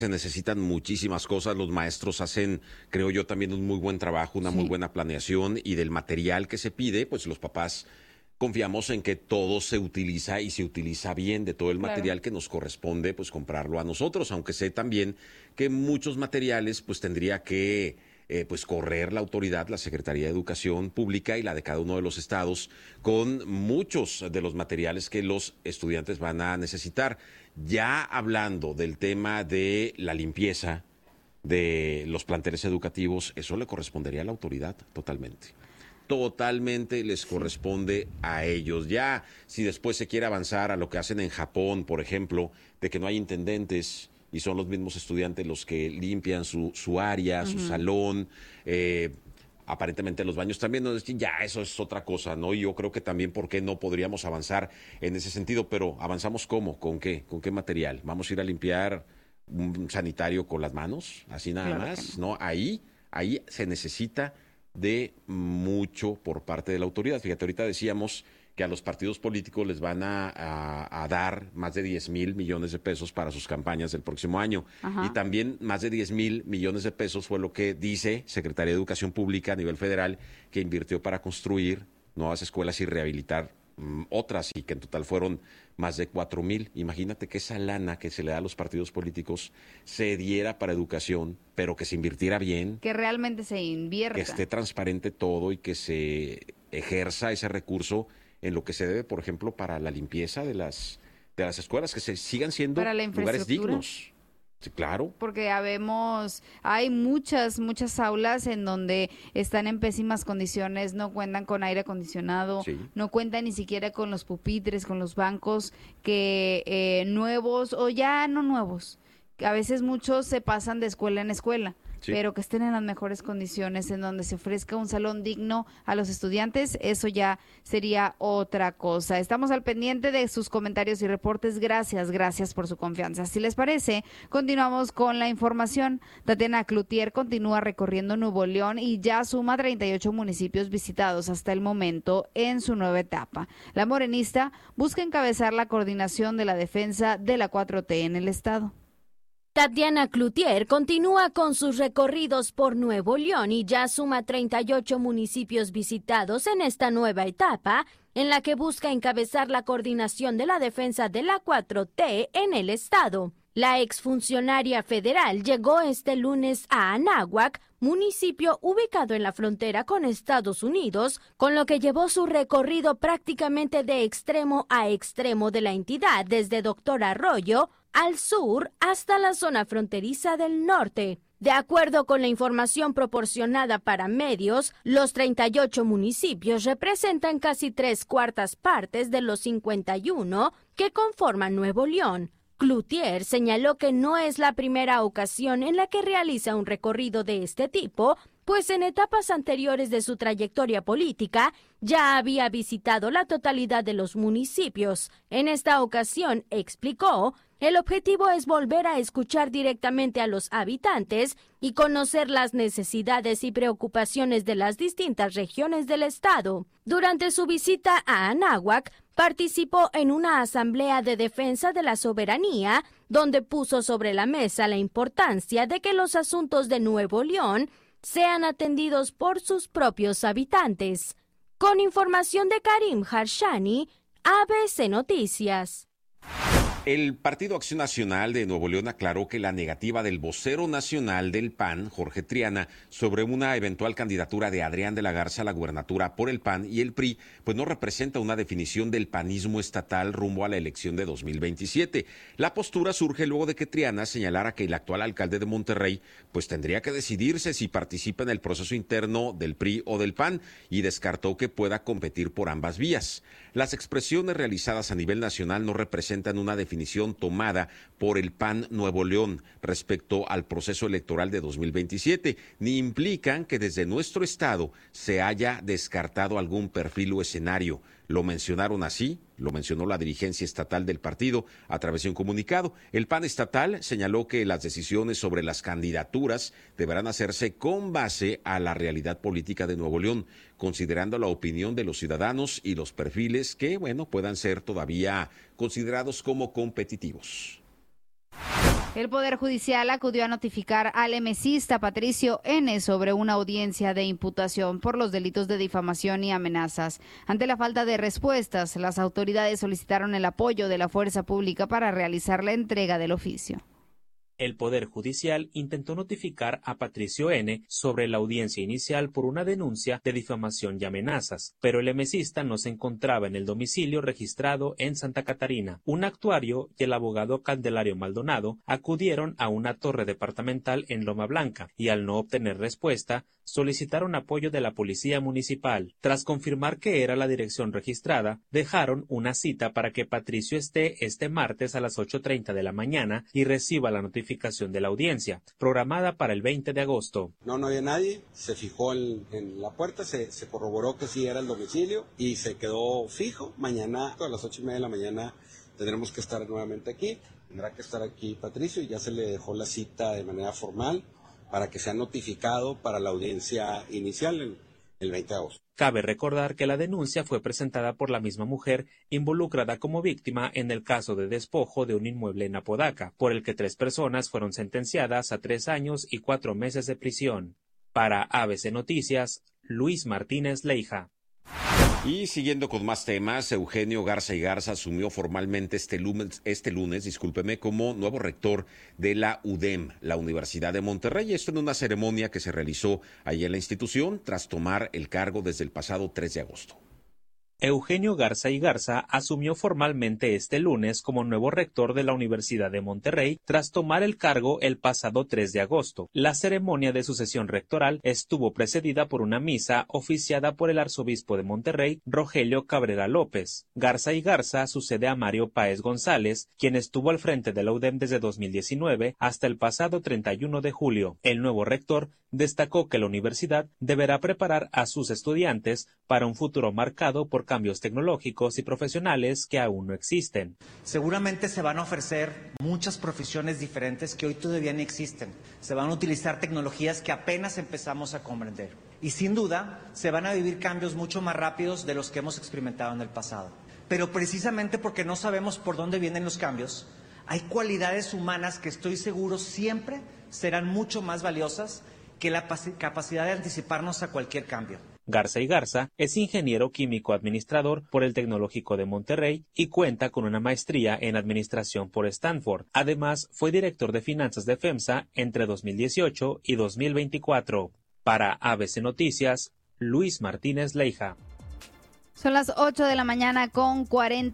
Se necesitan muchísimas cosas, los maestros hacen, creo yo, también un muy buen trabajo, una muy buena planeación, y del material que se pide, pues los papás confiamos en que todo se utiliza y se utiliza bien, de todo el material que nos corresponde, pues comprarlo a nosotros, aunque sé también que muchos materiales pues tendría que pues correr la autoridad, la Secretaría de Educación Pública y la de cada uno de los estados, con muchos de los materiales que los estudiantes van a necesitar. Ya hablando del tema de la limpieza de los planteles educativos, eso le correspondería a la autoridad totalmente les corresponde a ellos. Ya si después se quiere avanzar a lo que hacen en Japón, por ejemplo, de que no hay intendentes y son los mismos estudiantes los que limpian su área, su salón, aparentemente los baños también, no, ya eso es otra cosa, ¿no? Y yo creo que también, ¿por qué no podríamos avanzar en ese sentido? Pero ¿avanzamos cómo? ¿Con qué? ¿Con qué material? ¿Vamos a ir a limpiar un sanitario con las manos? Así nada más, ¿no? Ahí se necesita de mucho por parte de la autoridad. Fíjate, ahorita decíamos que a los partidos políticos les van a dar más de 10,000 millones de pesos para sus campañas del próximo año. Y también más de 10,000 millones de pesos fue lo que dice Secretaría de Educación Pública a nivel federal, que invirtió para construir nuevas escuelas y rehabilitar otras, y que en total fueron más de 4,000. Imagínate que esa lana que se le da a los partidos políticos se diera para educación, pero que se invirtiera bien. Que realmente se invierta. Que esté transparente todo y que se ejerza ese recurso en lo que se debe, por ejemplo, para la limpieza de las escuelas, que se sigan siendo lugares dignos. Sí, claro. Porque hay muchas aulas en donde están en pésimas condiciones, no cuentan con aire acondicionado, no cuentan ni siquiera con los pupitres, con los bancos que nuevos o ya no nuevos, que a veces muchos se pasan de escuela en escuela. Pero que estén en las mejores condiciones, en donde se ofrezca un salón digno a los estudiantes, eso ya sería otra cosa. Estamos al pendiente de sus comentarios y reportes. Gracias por su confianza. Si les parece, continuamos con la información. Tatiana Cloutier continúa recorriendo Nuevo León y ya suma 38 municipios visitados hasta el momento en su nueva etapa. La morenista busca encabezar la coordinación de la defensa de la 4T en el estado. Tatiana Cloutier continúa con sus recorridos por Nuevo León y ya suma 38 municipios visitados en esta nueva etapa, en la que busca encabezar la coordinación de la defensa de la 4T en el estado. La exfuncionaria federal llegó este lunes a Anáhuac, municipio ubicado en la frontera con Estados Unidos, con lo que llevó su recorrido prácticamente de extremo a extremo de la entidad, desde Doctor Arroyo al sur hasta la zona fronteriza del norte. De acuerdo con la información proporcionada para medios, los 38 municipios representan casi 3/4 partes de los 51 que conforman Nuevo León. Cloutier señaló que no es la primera ocasión en la que realiza un recorrido de este tipo, pues en etapas anteriores de su trayectoria política ya había visitado la totalidad de los municipios. En esta ocasión, explicó, el objetivo es volver a escuchar directamente a los habitantes y conocer las necesidades y preocupaciones de las distintas regiones del estado. Durante su visita a Anáhuac, participó en una asamblea de defensa de la soberanía, donde puso sobre la mesa la importancia de que los asuntos de Nuevo León sean atendidos por sus propios habitantes. Con información de Karim Harshani, ABC Noticias. El Partido Acción Nacional de Nuevo León aclaró que la negativa del vocero nacional del PAN, Jorge Triana, sobre una eventual candidatura de Adrián de la Garza a la gubernatura por el PAN y el PRI, pues no representa una definición del panismo estatal rumbo a la elección de 2027. La postura surge luego de que Triana señalara que el actual alcalde de Monterrey pues tendría que decidirse si participa en el proceso interno del PRI o del PAN, y descartó que pueda competir por ambas vías. Las expresiones realizadas a nivel nacional no representan una definición tomada por el PAN Nuevo León respecto al proceso electoral de 2027, ni implican que desde nuestro estado se haya descartado algún perfil o escenario. Lo mencionaron así, lo mencionó la dirigencia estatal del partido a través de un comunicado. El PAN estatal señaló que las decisiones sobre las candidaturas deberán hacerse con base a la realidad política de Nuevo León, considerando la opinión de los ciudadanos y los perfiles que, puedan ser todavía considerados como competitivos. El Poder Judicial acudió a notificar al emesista Patricio N. sobre una audiencia de imputación por los delitos de difamación y amenazas. Ante la falta de respuestas, las autoridades solicitaron el apoyo de la fuerza pública para realizar la entrega del oficio. El Poder Judicial intentó notificar a Patricio N. sobre la audiencia inicial por una denuncia de difamación y amenazas, pero el emesista no se encontraba en el domicilio registrado en Santa Catarina. Un actuario y el abogado Candelario Maldonado acudieron a una torre departamental en Loma Blanca y, al no obtener respuesta, solicitaron apoyo de la Policía Municipal. Tras confirmar que era la dirección registrada, dejaron una cita para que Patricio esté este martes a las 8:30 de la mañana y reciba la notificación de la audiencia, programada para el 20 de agosto. No había nadie, se fijó en la puerta, se corroboró que sí era el domicilio y se quedó fijo. Mañana a las 8:30 de la mañana tendremos que estar nuevamente aquí. Tendrá que estar aquí Patricio y ya se le dejó la cita de manera formal para que sea notificado para la audiencia inicial el 20 de agosto. Cabe recordar que la denuncia fue presentada por la misma mujer involucrada como víctima en el caso de despojo de un inmueble en Apodaca, por el que 3 personas fueron sentenciadas a 3 años y 4 meses de prisión. Para ABC Noticias, Luis Martínez Leija. Y siguiendo con más temas, Eugenio Garza y Garza asumió formalmente este lunes, como nuevo rector de la UDEM, la Universidad de Monterrey. Esto en una ceremonia que se realizó allí en la institución tras tomar el cargo desde el pasado 3 de agosto. Eugenio Garza y Garza asumió formalmente este lunes como nuevo rector de la Universidad de Monterrey tras tomar el cargo el pasado 3 de agosto. La ceremonia de sucesión rectoral estuvo precedida por una misa oficiada por el arzobispo de Monterrey, Rogelio Cabrera López. Garza y Garza sucede a Mario Páez González, quien estuvo al frente de la UDEM desde 2019 hasta el pasado 31 de julio. El nuevo rector destacó que la universidad deberá preparar a sus estudiantes para un futuro marcado por cambios tecnológicos y profesionales que aún no existen. Seguramente se van a ofrecer muchas profesiones diferentes que hoy todavía no existen. Se van a utilizar tecnologías que apenas empezamos a comprender. Y sin duda se van a vivir cambios mucho más rápidos de los que hemos experimentado en el pasado. Pero precisamente porque no sabemos por dónde vienen los cambios, hay cualidades humanas que estoy seguro siempre serán mucho más valiosas que la capacidad de anticiparnos a cualquier cambio. Garza y Garza es ingeniero químico administrador por el Tecnológico de Monterrey y cuenta con una maestría en administración por Stanford. Además, fue director de finanzas de FEMSA entre 2018 y 2024. Para ABC Noticias, Luis Martínez Leija. Son las 8 de la mañana con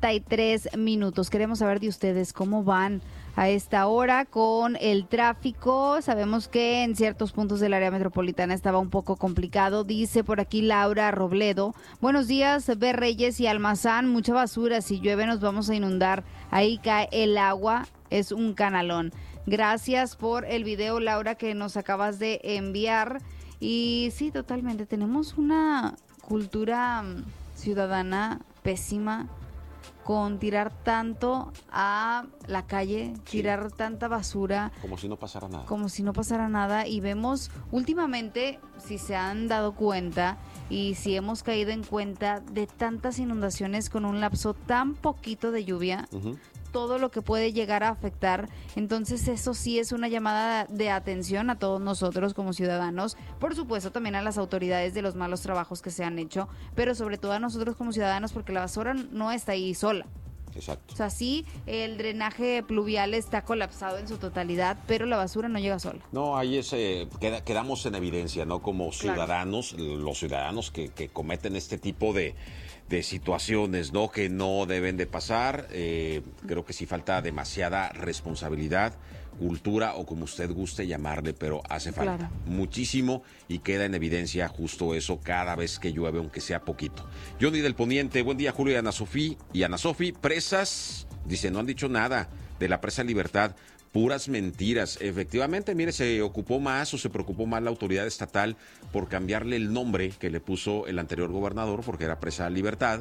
43 minutos. Queremos saber de ustedes cómo van a esta hora con el tráfico. Sabemos que en ciertos puntos del área metropolitana estaba un poco complicado. Dice por aquí Laura Robledo: buenos días, B. Reyes y Almazán, mucha basura, si llueve nos vamos a inundar, ahí cae el agua, es un canalón. Gracias por el video, Laura, que nos acabas de enviar. Y sí, totalmente, tenemos una cultura ciudadana pésima con tirar tanto a la calle, tirar tanta basura. Como si no pasara nada. Como si no pasara nada. Y vemos últimamente, si se han dado cuenta y si hemos caído en cuenta de tantas inundaciones con un lapso tan poquito de lluvia, todo lo que puede llegar a afectar. Entonces eso sí es una llamada de atención a todos nosotros como ciudadanos, por supuesto también a las autoridades de los malos trabajos que se han hecho, pero sobre todo a nosotros como ciudadanos, porque la basura no está ahí sola. Exacto. O sea, sí, el drenaje pluvial está colapsado en su totalidad, pero la basura no llega sola. No, ahí quedamos en evidencia, ¿no? Como ciudadanos, claro. Los ciudadanos que cometen este tipo de situaciones, ¿no? Que no deben de pasar. Creo que sí falta demasiada responsabilidad, cultura o como usted guste llamarle, pero hace falta muchísimo y queda en evidencia justo eso cada vez que llueve, aunque sea poquito. Johnny del Poniente, buen día, Julio y Ana Sofí, presas, dice, no han dicho nada de la presa Libertad. Puras mentiras. Efectivamente, mire, se preocupó más la autoridad estatal por cambiarle el nombre que le puso el anterior gobernador, porque era Presa Libertad,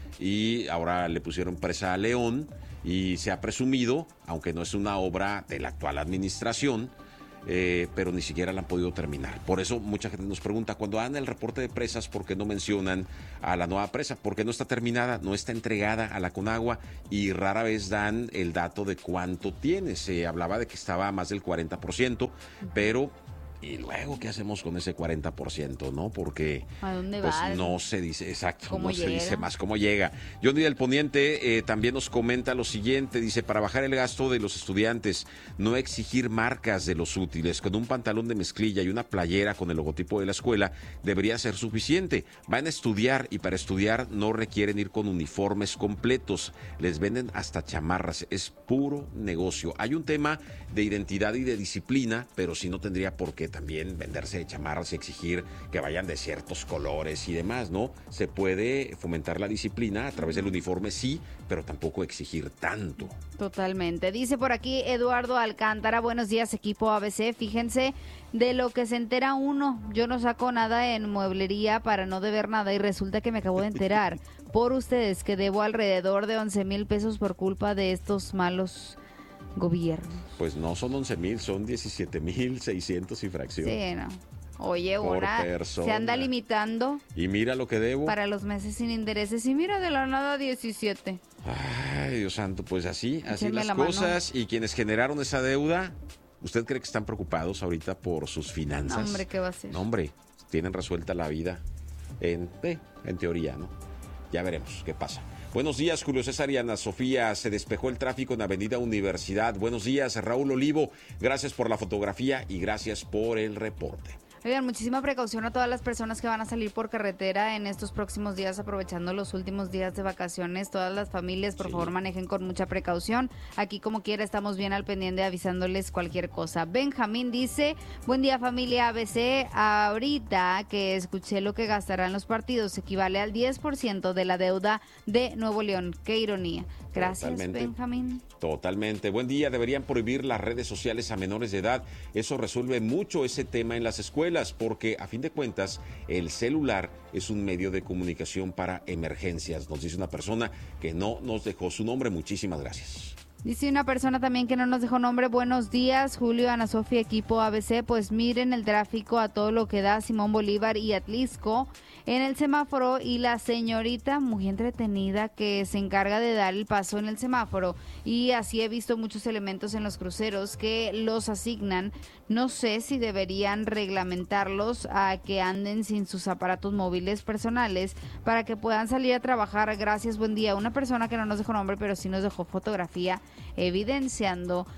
y ahora le pusieron Presa León, y se ha presumido, aunque no es una obra de la actual administración, pero ni siquiera la han podido terminar. Por eso mucha gente nos pregunta, cuando dan el reporte de presas, ¿por qué no mencionan a la nueva presa? Porque no está terminada, no está entregada a la Conagua y rara vez dan el dato de cuánto tiene. Se hablaba de que estaba a más del 40%, pero... ¿Y luego qué hacemos con ese 40%, no? Porque ¿a dónde pues va? no se dice, exacto, ¿Cómo no llega? se dice más cómo llega. Johnny del Poniente también nos comenta lo siguiente, dice, para bajar el gasto de los estudiantes, no exigir marcas de los útiles, con un pantalón de mezclilla y una playera con el logotipo de la escuela debería ser suficiente. Van a estudiar y para estudiar no requieren ir con uniformes completos, les venden hasta chamarras, es puro negocio. Hay un tema de identidad y de disciplina, pero sí no tendría por qué también venderse de chamarras y exigir que vayan de ciertos colores y demás, ¿no? Se puede fomentar la disciplina a través del uniforme, sí, pero tampoco exigir tanto. Totalmente. Dice por aquí Eduardo Alcántara, buenos días equipo ABC, fíjense de lo que se entera uno, yo no saco nada en mueblería para no deber nada y resulta que me acabo de enterar por ustedes que debo alrededor de 11,000 pesos por culpa de estos malos gobiernos. Pues no son 11,000, son 17,600 y fracción. Sí, no. Oye, por ahora persona. se anda limitando. Y mira lo que debo. Para los meses sin intereses y mira de la nada 17. Ay, Dios santo, pues así Échenme las cosas. Y quienes generaron esa deuda, ¿usted cree que están preocupados ahorita por sus finanzas? No, hombre, ¿qué va a hacer? No, hombre, tienen resuelta la vida en teoría, ¿no? Ya veremos qué pasa. Buenos días, Julio César y Ana Sofía. Se despejó el tráfico en Avenida Universidad. Buenos días, Raúl Olivo. Gracias por la fotografía y gracias por el reporte. Oigan, muchísima precaución a todas las personas que van a salir por carretera en estos próximos días, aprovechando los últimos días de vacaciones. Todas las familias, por favor, manejen con mucha precaución. Aquí, como quiera, estamos bien al pendiente avisándoles cualquier cosa. Benjamín dice, buen día familia ABC, ahorita que escuché lo que gastarán los partidos, equivale al 10% de la deuda de Nuevo León. Qué ironía. Gracias, Totalmente. Benjamín. Totalmente. Buen día. Deberían prohibir las redes sociales a menores de edad. Eso resuelve mucho ese tema en las escuelas, porque a fin de cuentas el celular es un medio de comunicación para emergencias. Nos dice una persona que no nos dejó su nombre. Muchísimas gracias. Dice una persona también que no nos dejó nombre. Buenos días, Julio, Ana Sofía, equipo ABC. Pues miren el tráfico a todo lo que da Simón Bolívar y Atlisco en el semáforo y la señorita muy entretenida que se encarga de dar el paso en el semáforo. Y así he visto muchos elementos en los cruceros que los asignan. No sé si deberían reglamentarlos a que anden sin sus aparatos móviles personales para que puedan salir a trabajar. Gracias, buen día. Una persona que no nos dejó nombre, pero sí nos dejó fotografía evidenciando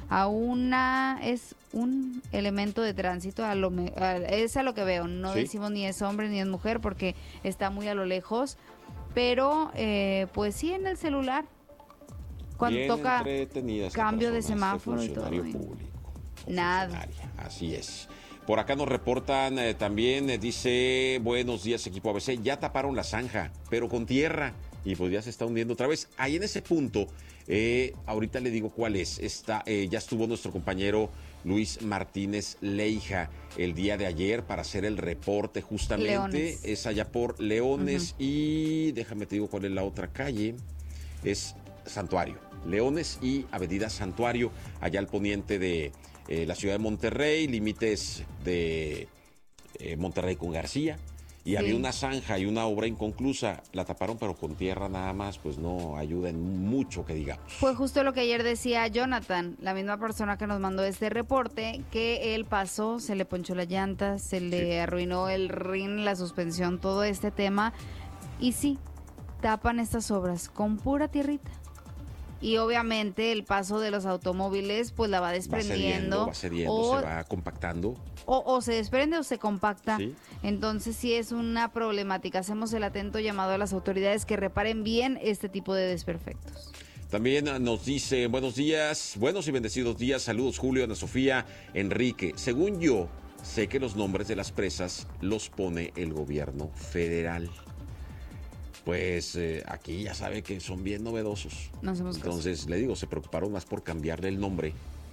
es un elemento de tránsito, es a lo que veo, no ¿Sí? Decimos ni es hombre ni es mujer porque está muy a lo lejos, pero pues sí en el celular, cuando Bien toca entretenida esta cambio de persona, semáforo y todo. funcionario público, o Nada. funcionaria, así es. Por acá nos reportan también, dice, buenos días equipo ABC, ya taparon la zanja, pero con tierra, y pues ya se está hundiendo otra vez. Ahí en ese punto, ahorita le digo cuál es, ya estuvo nuestro compañero Luis Martínez Leija el día de ayer para hacer el reporte justamente. Leones. Es allá por Leones y déjame te digo cuál es la otra calle, es Santuario, Leones y Avenida Santuario, allá al poniente de la ciudad de Monterrey, límites de Monterrey con García. Y había una zanja y una obra inconclusa, la taparon pero con tierra nada más, pues no ayuda en mucho que digamos. Fue justo lo que ayer decía Jonathan, la misma persona que nos mandó este reporte, que él pasó, se le ponchó la llanta, se le arruinó el rin, la suspensión, todo este tema. Y sí, tapan estas obras con pura tierrita. Y obviamente el paso de los automóviles pues la va desprendiendo. Va cediendo, se va compactando. O se desprende o se compacta. Sí. Entonces sí es una problemática. Hacemos el atento llamado a las autoridades que reparen bien este tipo de desperfectos. También nos dice, buenos días, buenos y bendecidos días, saludos Julio, Ana Sofía, Enrique. Según yo, sé que los nombres de las presas los pone el gobierno federal. Pues aquí ya sabe que son bien novedosos. No hacemos caso. Entonces, le digo, se preocuparon más por cambiarle el nombre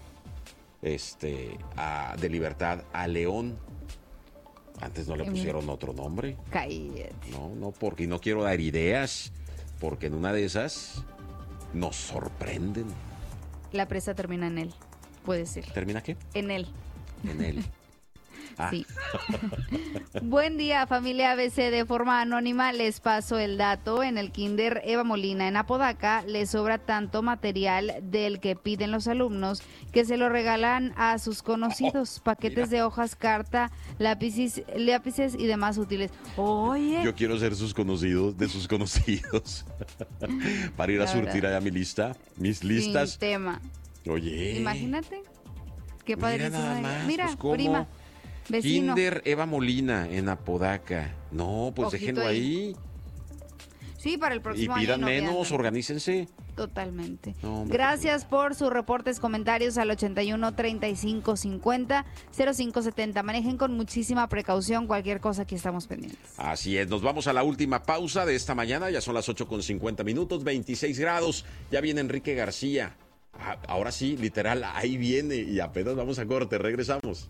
de Libertad a León. Antes no le pusieron otro nombre. Cállate. No, porque no quiero dar ideas, porque en una de esas nos sorprenden. La presa termina en él, puede ser. ¿Termina qué? En él. en él. Sí. Buen día, familia ABC. De forma anónima les paso el dato. En el kinder Eva Molina en Apodaca les sobra tanto material del que piden los alumnos que se lo regalan a sus conocidos. Paquetes de hojas, carta, lápices y demás útiles. Oye. Yo quiero ser de sus conocidos, para ir a surtir allá mis listas. Sin tema. Oye. Imagínate. Qué padre. Mira, pues, prima. Vecino. Kinder Eva Molina en Apodaca. No, pues déjenlo ahí. Sí, para el próximo año. Y pidan menos, organícense. Totalmente. Gracias por sus reportes, comentarios al 81 35 50 05 70. Manejen con muchísima precaución, cualquier cosa, aquí estamos pendientes. Así es, nos vamos a la última pausa de esta mañana, ya son las 8:50, 26 grados, ya viene Enrique García. Ahora sí, literal, ahí viene y apenas vamos a corte, regresamos.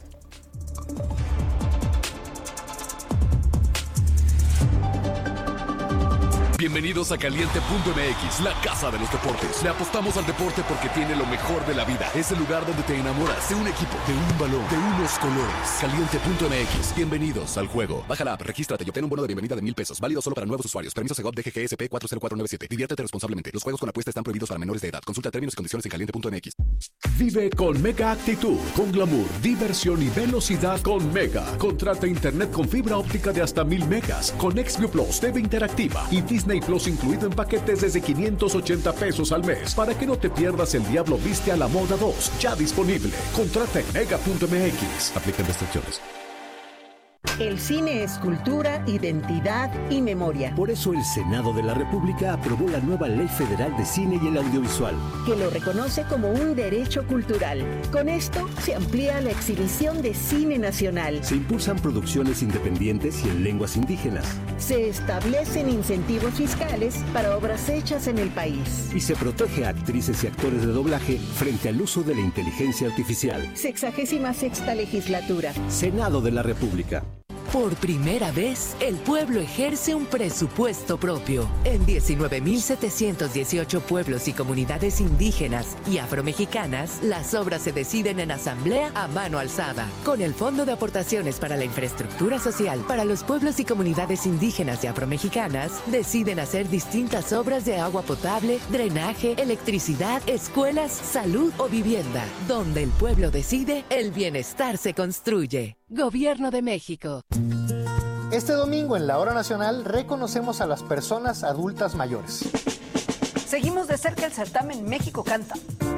Bienvenidos a Caliente.mx, la casa de los deportes. Le apostamos al deporte porque tiene lo mejor de la vida. Es el lugar donde te enamoras de un equipo, de un balón, de unos colores. Caliente.mx, bienvenidos al juego. Baja la app, regístrate y obtén un bono de bienvenida de $1,000. Válido solo para nuevos usuarios. Permiso Segov DGGSP 40497. Diviértete responsablemente. Los juegos con apuesta están prohibidos para menores de edad. Consulta términos y condiciones en Caliente.mx. Vive con Mega Actitud, con glamour, diversión y velocidad con Mega. Contrata internet con fibra óptica de hasta 1000 megas, con XView Plus, TV interactiva y Disney Plus incluido en paquetes desde $580 al mes, para que no te pierdas El Diablo Viste a la Moda 2, ya disponible. Contrata en mega.mx. Aplican restricciones. El cine es cultura, identidad y memoria. Por eso el Senado de la República aprobó la nueva Ley Federal de Cine y el Audiovisual, que lo reconoce como un derecho cultural. Con esto se amplía la exhibición de cine nacional. Se impulsan producciones independientes y en lenguas indígenas. Se establecen incentivos fiscales para obras hechas en el país. Y se protege a actrices y actores de doblaje frente al uso de la inteligencia artificial. 66ª legislatura. Senado de la República. Por primera vez, el pueblo ejerce un presupuesto propio. En 19.718 pueblos y comunidades indígenas y afromexicanas, las obras se deciden en asamblea a mano alzada. Con el Fondo de Aportaciones para la Infraestructura Social para los pueblos y comunidades indígenas y afromexicanas, deciden hacer distintas obras de agua potable, drenaje, electricidad, escuelas, salud o vivienda. Donde el pueblo decide, el bienestar se construye. Gobierno de México. Este domingo en la Hora Nacional reconocemos a las personas adultas mayores. Seguimos de cerca el certamen México Canta.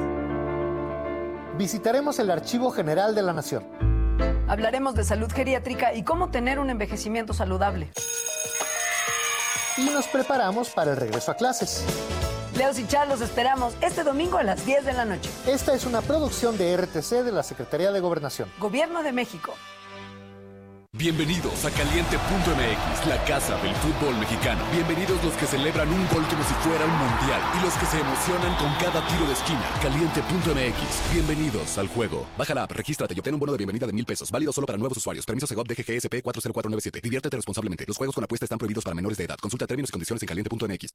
Visitaremos el Archivo General de la Nación. Hablaremos de salud geriátrica y cómo tener un envejecimiento saludable. Y nos preparamos para el regreso a clases. Leos y Char, los esperamos este domingo a las 10 de la noche. Esta es una producción de RTC de la Secretaría de Gobernación. Gobierno de México. Bienvenidos a Caliente.mx, la casa del fútbol mexicano. Bienvenidos los que celebran un gol como si fuera un mundial y los que se emocionan con cada tiro de esquina. Caliente.mx, bienvenidos al juego. Baja la app, regístrate y obtén un bono de bienvenida de $1,000. Válido solo para nuevos usuarios. Permiso Segov DGGSP 40497. Diviértete responsablemente. Los juegos con apuesta están prohibidos para menores de edad. Consulta términos y condiciones en Caliente.mx.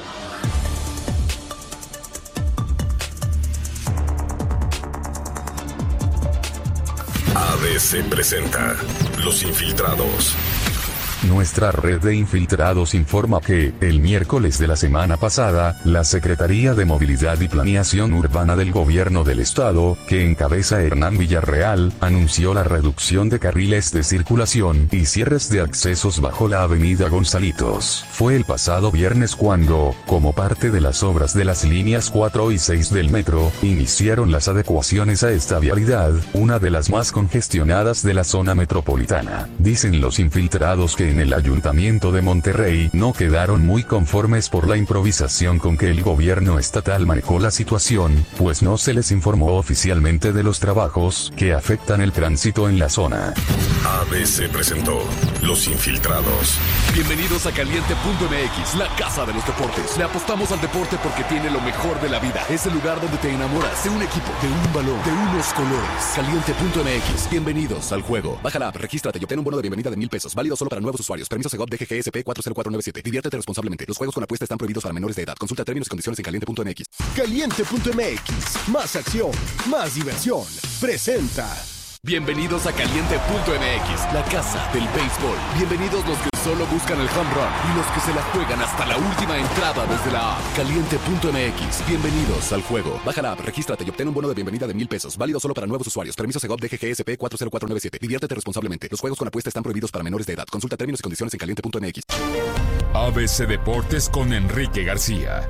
ABC presenta Los Infiltrados. Nuestra red de infiltrados informa que, el miércoles de la semana pasada, la Secretaría de Movilidad y Planeación Urbana del Gobierno del Estado, que encabeza Hernán Villarreal, anunció la reducción de carriles de circulación y cierres de accesos bajo la avenida Gonzalitos. Fue el pasado viernes cuando, como parte de las obras de las líneas 4 y 6 del metro, iniciaron las adecuaciones a esta vialidad, una de las más congestionadas de la zona metropolitana. Dicen los infiltrados que en el Ayuntamiento de Monterrey no quedaron muy conformes por la improvisación con que el gobierno estatal manejó la situación, pues no se les informó oficialmente de los trabajos que afectan el tránsito en la zona. ABC presentó Los Infiltrados. Bienvenidos a Caliente.mx, la casa de los deportes. Le apostamos al deporte porque tiene lo mejor de la vida. Es el lugar donde te enamoras de un equipo, de un balón, de unos colores. Caliente.mx, bienvenidos al juego. Baja la app, regístrate y obtén un bono de bienvenida de $1,000. Válido solo para nuevos usuarios. Permiso Segov DGGSP 40497. Diviértete responsablemente. Los juegos con apuesta están prohibidos para menores de edad. Consulta términos y condiciones en Caliente.mx. Caliente.mx, más acción, más diversión. Presenta Bienvenidos a Caliente.mx, la casa del béisbol. Bienvenidos los que solo buscan el home run y los que se la juegan hasta la última entrada desde la app. Caliente.mx, bienvenidos al juego. Baja la app, regístrate y obtén un bono de bienvenida de $1,000. Válido solo para nuevos usuarios. Permiso Segov DGGSP 40497. Diviértete responsablemente. Los juegos con apuesta están prohibidos para menores de edad. Consulta términos y condiciones en Caliente.mx. ABC Deportes con Enrique García.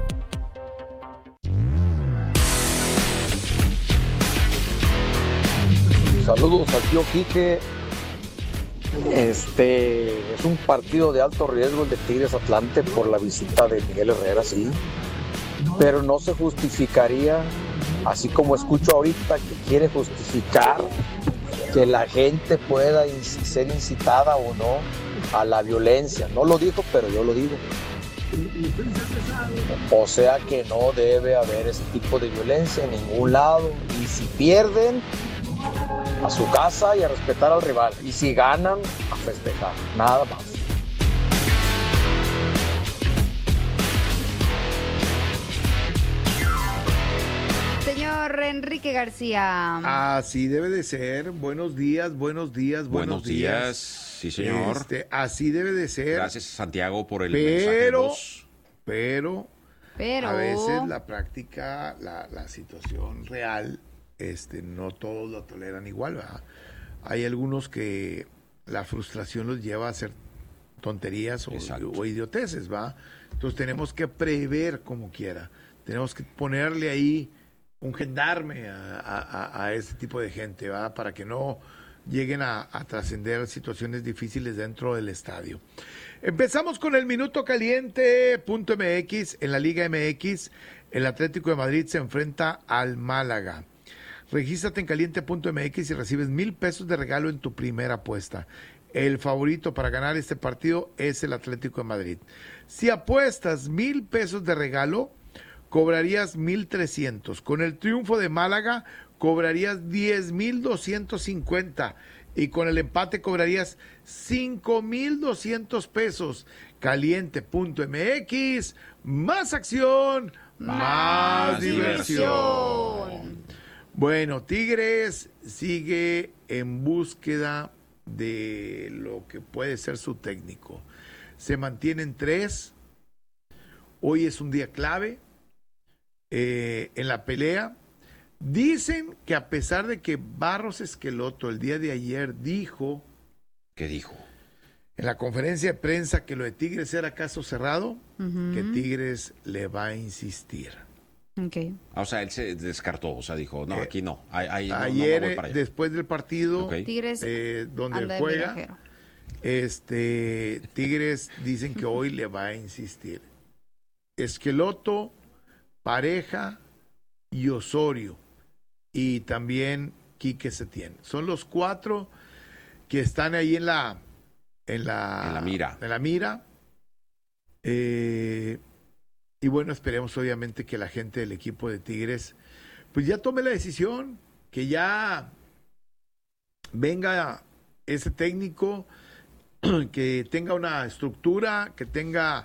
Saludos al tío Quique. Es un partido de alto riesgo el de Tigres Atlante por la visita de Miguel Herrera, sí. Pero no se justificaría, así como escucho ahorita que quiere justificar que la gente pueda ser incitada o no a la violencia. No lo dijo, pero yo lo digo. O sea que no debe haber ese tipo de violencia en ningún lado. Y si pierden, a su casa y a respetar al rival. Y si ganan, a festejar. Nada más. Señor Enrique García. Así debe de ser. Buenos días, buenos días, buenos días. Sí, señor. Así debe de ser. Gracias, Santiago, por el mensaje de voz. Pero a veces la práctica, la situación real, no todos lo toleran igual, ¿verdad? Hay algunos que la frustración los lleva a hacer tonterías o idioteces, ¿va? Entonces tenemos que prever como quiera. Tenemos que ponerle ahí un gendarme a ese tipo de gente, ¿va? Para que no lleguen a trascender situaciones difíciles dentro del estadio. Empezamos con el Minuto Caliente.mx. En la Liga MX, el Atlético de Madrid se enfrenta al Málaga. Regístrate en Caliente.mx y recibes $1,000 de regalo en tu primera apuesta. El favorito para ganar este partido es el Atlético de Madrid. Si apuestas $1,000 de regalo, cobrarías 1,300. Con el triunfo de Málaga, cobrarías 10,250. Y con el empate cobrarías 5,200 pesos. Caliente.mx, más acción, más diversión. Bueno, Tigres sigue en búsqueda de lo que puede ser su técnico. Se mantienen 3. Hoy es un día clave en la pelea. Dicen que a pesar de que Barros Esqueloto el día de ayer dijo... ¿Qué dijo? En la conferencia de prensa que lo de Tigres era caso cerrado, que Tigres le va a insistir. Okay. O sea, él se descartó, o sea, dijo, no, aquí no. Ayer, no voy para allá. Después del partido, Tigres donde juega, Tigres dicen que hoy le va a insistir. Esqueloto, Pareja y Osorio, y también Quique Setién. Son los 4 que están ahí en la mira. Y bueno, esperemos obviamente que la gente del equipo de Tigres pues ya tome la decisión, que ya venga ese técnico, que tenga una estructura, que tenga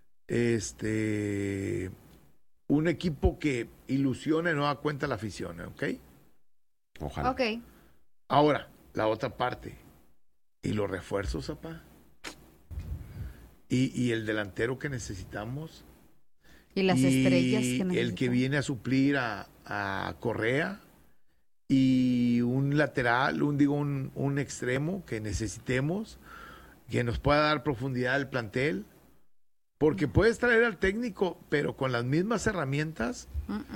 un equipo que ilusione nueva cuenta a la afición, ¿ok? Ojalá. Ok. Ahora, la otra parte. ¿Y los refuerzos, papá? ¿Y el delantero que necesitamos? Y las estrellas que necesitamos. El que viene a suplir a Correa. Y un lateral, un extremo que necesitemos, que nos pueda dar profundidad al plantel. Porque puedes traer al técnico, pero con las mismas herramientas,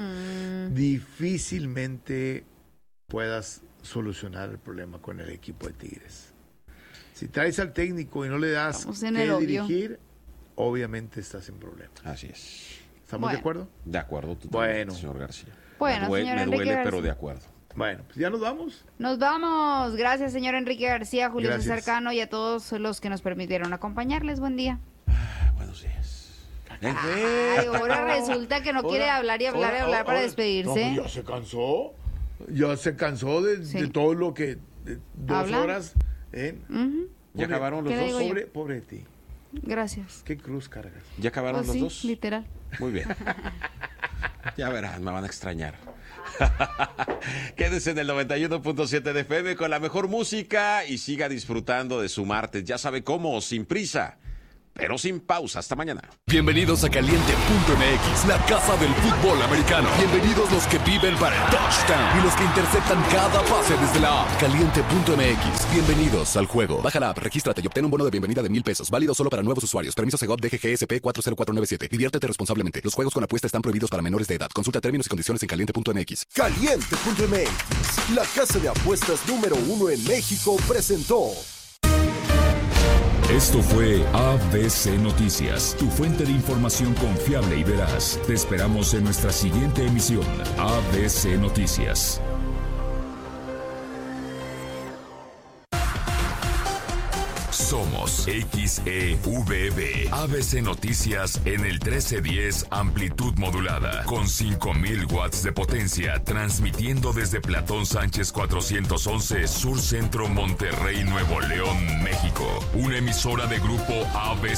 difícilmente puedas solucionar el problema con el equipo de Tigres. Si traes al técnico y no le das qué dirigir, obviamente estás en problemas. Así es. ¿Estamos de acuerdo? De acuerdo, bueno, señor García. Bueno, me duele, pero de acuerdo. Bueno, pues ya nos vamos. Nos vamos. Gracias, señor Enrique García, Julio César Cano y a todos los que nos permitieron acompañarles. Buen día. Buenos días. Ay, ahora resulta que no quiere hablar y hablar para despedirse. No, ya se cansó. Ya se cansó de todo lo que... 2 horas. ¿Ya acabaron los dos? Pobre de ti. Gracias. ¿Qué cruz cargas? ¿Ya acabaron los dos? Literal. Muy bien. Ya verán, me van a extrañar. Quédese en el 91.7 de FM con la mejor música y siga disfrutando de su martes. Ya sabe cómo, sin prisa, pero sin pausa. Hasta mañana. Bienvenidos a Caliente.mx, la casa del fútbol americano. Bienvenidos los que viven para el touchdown y los que interceptan cada pase desde la app. Caliente.mx, bienvenidos al juego. Baja la app, regístrate y obtén un bono de bienvenida de $1,000. Válido solo para nuevos usuarios. Permiso Segov DGGSP 40497. Diviértete responsablemente. Los juegos con apuesta están prohibidos para menores de edad. Consulta términos y condiciones en Caliente.mx. Caliente.mx, la casa de apuestas número 1 en México, presentó. Esto fue ABC Noticias, tu fuente de información confiable y veraz. Te esperamos en nuestra siguiente emisión, ABC Noticias. Somos XEVB, ABC Noticias en el 1310 amplitud modulada, con 5000 watts de potencia, transmitiendo desde Platón Sánchez 411, Sur Centro, Monterrey, Nuevo León, México. Una emisora de grupo ABC.